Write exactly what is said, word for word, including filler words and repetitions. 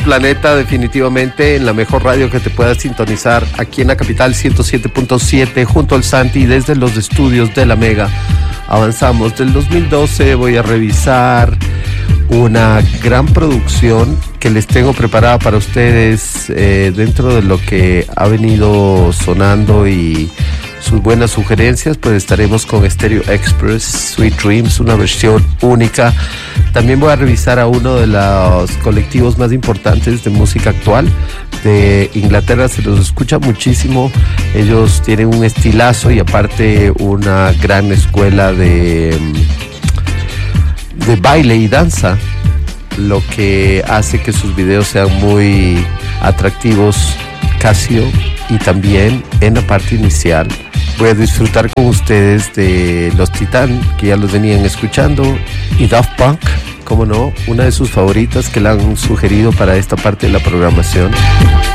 Planeta, definitivamente en la mejor radio que te puedas sintonizar aquí en la capital, ciento siete punto siete, junto al Santi, desde los estudios de la Mega. Avanzamos del dos mil doce. Voy a revisar una gran producción que les tengo preparada para ustedes, eh, dentro de lo que ha venido sonando y sus buenas sugerencias. Pues estaremos con Stereo Express, Sweet Dreams, una versión única. También voy a revisar a uno de los colectivos más importantes de música actual de Inglaterra. Se los escucha muchísimo. Ellos tienen un estilazo y aparte una gran escuela de, de baile y danza, lo que hace que sus videos sean muy atractivos. Casio, y también en la parte inicial voy a disfrutar con ustedes de los Titán, que ya los venían escuchando, y Daft Punk, como no, una de sus favoritas que la han sugerido para esta parte de la programación.